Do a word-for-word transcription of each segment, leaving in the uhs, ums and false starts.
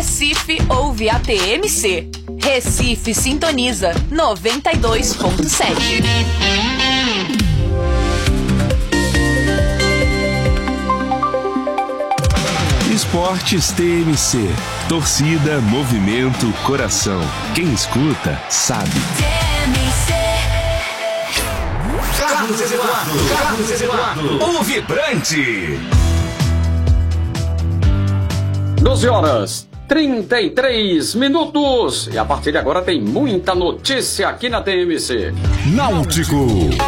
Recife ouve a T M C. Recife sintoniza noventa e dois ponto sete. Esportes T M C. Torcida, movimento, coração. Quem escuta, sabe. T M C. Carlos Eduardo, Carlos Eduardo, o vibrante. doze horas, trinta e três minutos. E a partir de agora tem muita notícia aqui na T M C. Náutico.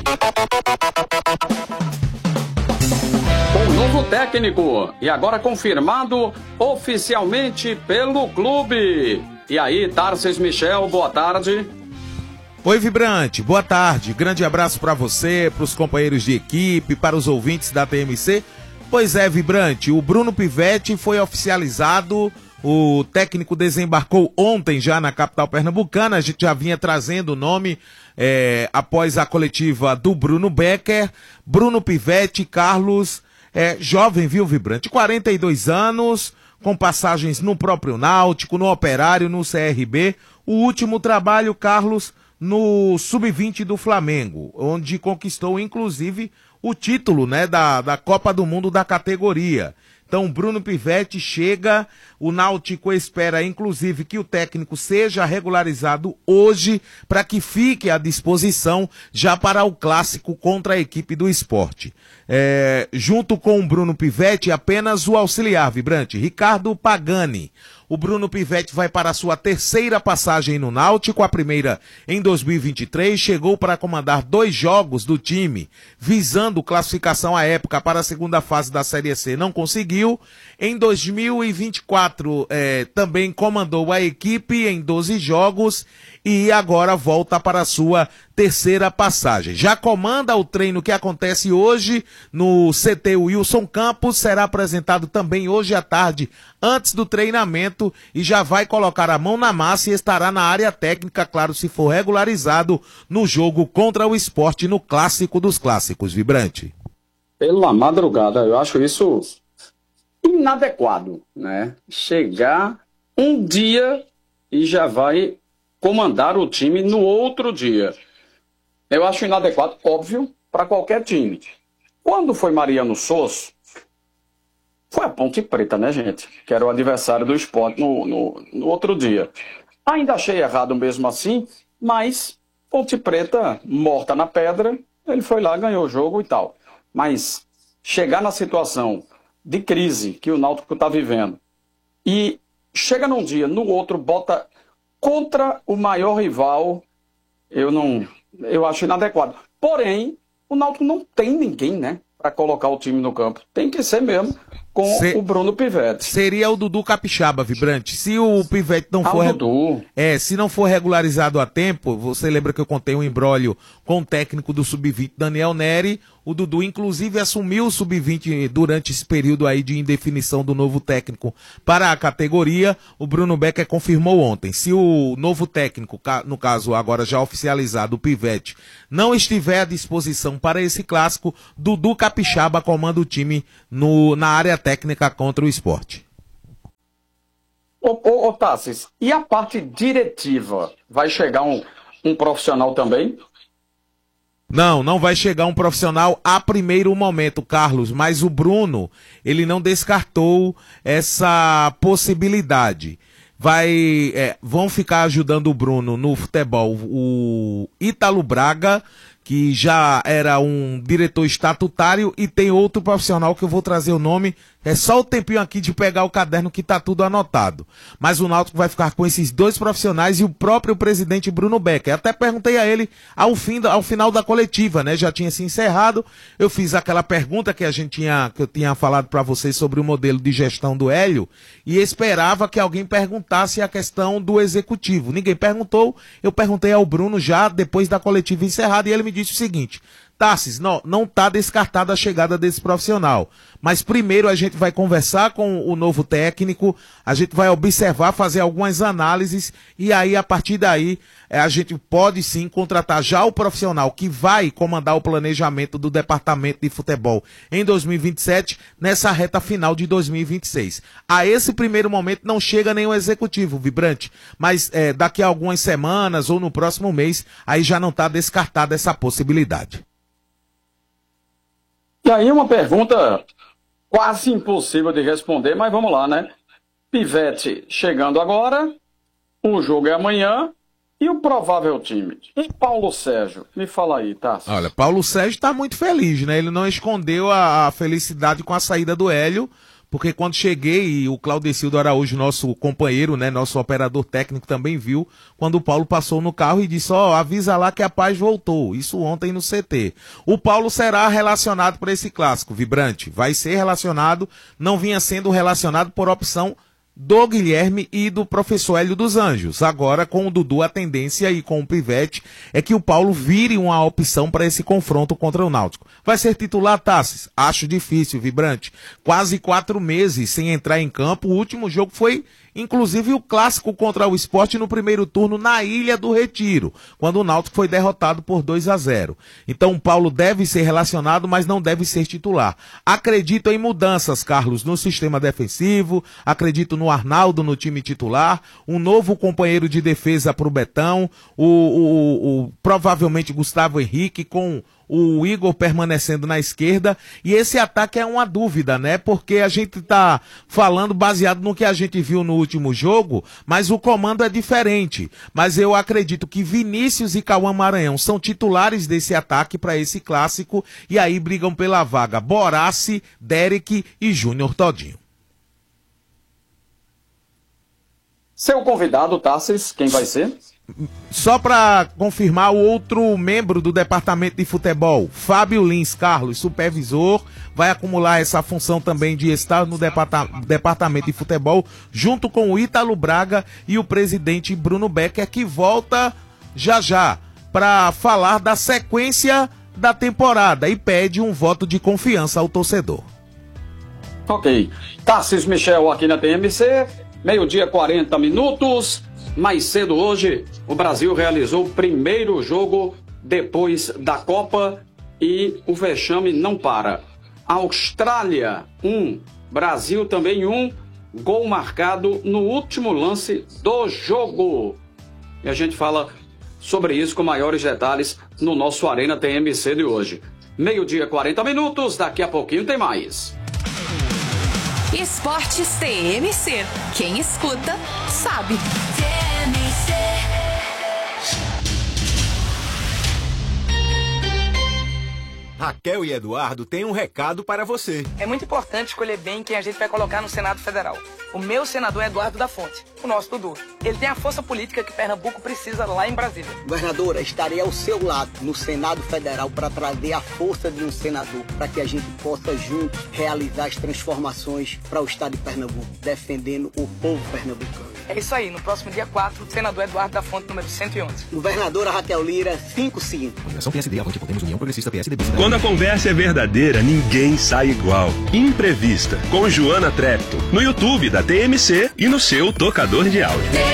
Com novo técnico e agora confirmado oficialmente pelo clube. E aí, Tarcísio Michel, boa tarde. Oi, Vibrante, boa tarde. Grande abraço para você, para os companheiros de equipe, para os ouvintes da T M C. Pois é, Vibrante, o Bruno Pivetti foi oficializado, o técnico desembarcou ontem já na capital pernambucana, a gente já vinha trazendo o nome é, após a coletiva do Bruno Becker. Bruno Pivetti, Carlos, é, jovem, viu, Vibrante, quarenta e dois anos, com passagens no próprio Náutico, no Operário, no C R B. O último trabalho, Carlos, no sub vinte do Flamengo, onde conquistou inclusive o título, né, da, da Copa do Mundo da categoria. Então, Bruno Pivetti chega, o Náutico espera inclusive que o técnico seja regularizado hoje para que fique à disposição já para o clássico contra a equipe do Sport. É, junto com o Bruno Pivetti, apenas o auxiliar, Vibrante, Ricardo Pagani. O Bruno Pivetti vai para a sua terceira passagem no Náutico, a primeira em dois mil e vinte e três, chegou para comandar dois jogos do time, visando classificação à época para a segunda fase da Série C, não conseguiu. Em dois mil e vinte e quatro, eh, também comandou a equipe em doze jogos e agora volta para a sua terceira passagem. Já comanda o treino que acontece hoje no C T Wilson Campos, será apresentado também hoje à tarde, antes do treinamento, e já vai colocar a mão na massa e estará na área técnica, claro, se for regularizado no jogo contra o Sport, no clássico dos clássicos, Vibrante. Pela madrugada, eu acho isso inadequado, né? Chegar um dia e já vai comandar o time no outro dia. Eu acho inadequado, óbvio, para qualquer time. Quando foi Mariano Sosso, foi a Ponte Preta, né, gente? Que era o adversário do Sport no, no, no outro dia. Ainda achei errado mesmo assim, mas Ponte Preta, morta na pedra, ele foi lá, ganhou o jogo e tal. Mas chegar na situação de crise que o Náutico está vivendo e chega num dia, no outro, bota contra o maior rival, eu não, eu acho inadequado. Porém, o Náutico não tem ninguém, né, para colocar o time no campo. Tem que ser mesmo com Se... o Bruno Pivetti. Seria o Dudu Capixaba, Vibrante. Se o Pivetti não ah, for... o Dudu. É, se não for regularizado a tempo, você lembra que eu contei um imbróglio com o técnico do sub vinte, Daniel Neri. O Dudu, inclusive, assumiu o sub vinte durante esse período aí de indefinição do novo técnico para a categoria. O Bruno Becker confirmou ontem. Se o novo técnico, no caso agora já oficializado, o Pivetti, não estiver à disposição para esse clássico, Dudu Capixaba comanda o time no, na área técnica contra o Sport. Ô, ô, ô Tassis, e a parte diretiva? Vai chegar um, um profissional também? Não, não vai chegar um profissional a primeiro momento, Carlos, mas o Bruno, ele não descartou essa possibilidade. Vai, é, vão ficar ajudando o Bruno no futebol o Ítalo Braga, que já era um diretor estatutário, e tem outro profissional que eu vou trazer o nome, é só o tempinho aqui de pegar o caderno que tá tudo anotado. Mas o Náutico vai ficar com esses dois profissionais e o próprio presidente Bruno Becker. Até perguntei a ele ao, fim, ao final da coletiva, né? Já tinha se encerrado, eu fiz aquela pergunta que a gente tinha, que eu tinha falado para vocês sobre o modelo de gestão do Hélio, e esperava que alguém perguntasse a questão do executivo. Ninguém perguntou, eu perguntei ao Bruno já depois da coletiva encerrada e ele me disse o seguinte: Tarsis, não, não tá descartada a chegada desse profissional. Mas primeiro a gente vai conversar com o novo técnico, a gente vai observar, fazer algumas análises e aí a partir daí a gente pode sim contratar já o profissional que vai comandar o planejamento do departamento de futebol em dois mil e vinte e sete, nessa reta final de dois mil e vinte e seis. A esse primeiro momento não chega nenhum executivo, Vibrante, mas é, daqui a algumas semanas ou no próximo mês, aí já não está descartada essa possibilidade. E aí uma pergunta quase impossível de responder, mas vamos lá, né? Pivete chegando agora, o jogo é amanhã, e o provável time? E Paulo Sérgio? Me fala aí, tá? Olha, Paulo Sérgio está muito feliz, né? Ele não escondeu a, a felicidade com a saída do Hélio, porque quando cheguei, e o Claudecildo Araújo, nosso companheiro, né, nosso operador técnico também viu, quando o Paulo passou no carro e disse, ó, oh, avisa lá que a paz voltou, isso ontem no C T. O Paulo será relacionado para esse clássico, Vibrante, vai ser relacionado, não vinha sendo relacionado por opção do Guilherme e do professor Hélio dos Anjos. Agora, com o Dudu, a tendência e com o Pivete é que o Paulo vire uma opção para esse confronto contra o Náutico. Vai ser titular, Tassis? Acho difícil, Vibrante. Quase quatro meses sem entrar em campo. O último jogo foi, inclusive, o clássico contra o Sport no primeiro turno na Ilha do Retiro, quando o Náutico foi derrotado por dois a zero. Então, o Paulo deve ser relacionado, mas não deve ser titular. Acredito em mudanças, Carlos, no sistema defensivo, acredito no Arnaldo no time titular, um novo companheiro de defesa para o Betão, o, o, o, provavelmente Gustavo Henrique com o Igor permanecendo na esquerda, e esse ataque é uma dúvida, né, porque a gente tá falando baseado no que a gente viu no último jogo, mas o comando é diferente, mas eu acredito que Vinícius e Cauã Maranhão são titulares desse ataque para esse clássico, e aí brigam pela vaga Borassi, Derek e Júnior Todinho. Seu convidado, Tarsis, quem vai ser? Só para confirmar, o outro membro do departamento de futebol, Fábio Lins, Carlos, supervisor, vai acumular essa função também de estar no departa- departamento de futebol, junto com o Ítalo Braga e o presidente Bruno Becker, que volta já já para falar da sequência da temporada e pede um voto de confiança ao torcedor. Ok. Tarsis Michel aqui na T M C, meio-dia quarenta minutos. Mais cedo hoje, o Brasil realizou o primeiro jogo depois da Copa e o vexame não para. Austrália, um. Brasil também um. Gol marcado no último lance do jogo. E a gente fala sobre isso com maiores detalhes no nosso Arena T M C de hoje. Meio-dia, quarenta minutos, daqui a pouquinho tem mais. Esportes T M C. Quem escuta, sabe. Raquel e Eduardo têm um recado para você. É muito importante escolher bem quem a gente vai colocar no Senado Federal. O meu senador é Eduardo da Fonte, o nosso Dudu. Ele tem a força política que Pernambuco precisa lá em Brasília. Governadora, estarei ao seu lado no Senado Federal para trazer a força de um senador, para que a gente possa juntos realizar as transformações para o estado de Pernambuco, defendendo o povo pernambucano. É isso aí, no próximo dia quatro, senador Eduardo da Fonte, número cento e onze. Governadora Raquel Lira, cinco cinco. União P S D, Avante Podemos, União Progressista P S D B. Quando a conversa é verdadeira, ninguém sai igual. Imprevista, com Joana Trepto, no YouTube da T M C e no seu tocador de áudio.